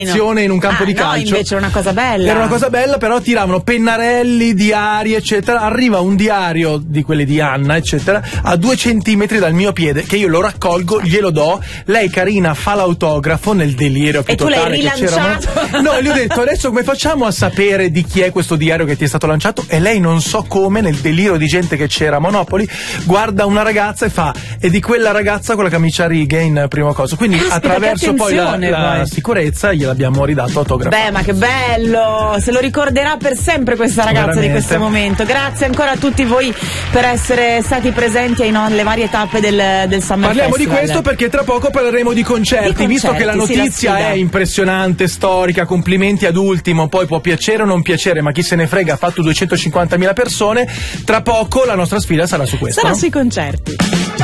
in un campo di calcio. No, invece era una cosa bella. Era una cosa bella, però tiravano pennarelli, diari, eccetera. Arriva un diario di quelli di Anna, eccetera, a 2 centimetri dal mio piede, che io lo raccolgo, glielo do. Lei, carina, fa l'autografo nel delirio più totale che c'era. No, gli ho detto: adesso come facciamo a sapere di chi è questo diario che ti è stato lanciato? E lei, non so come, nel delirio di gente che c'era a Monopoli, guarda una ragazza e fa: è di quella ragazza con la camicia a righe in primo coso. Quindi attraverso poi la sicurezza gliel'abbiamo ridato autografo. Beh, ma che bello! Se lo ricorderà per sempre questa ragazza. Veramente. Di questo momento. Grazie ancora a tutti voi per essere stati presenti alle varie tappe del Summer Parliamo Festival. di questo perché tra poco parleremo di concerti, visto che la notizia è impressionante, storica, complimenti ad Ultimo, poi può piacere o non piacere, ma chi se ne frega, ha fatto 250.000 persone, tra poco la nostra sfida sarà su questo. Sarà sui concerti.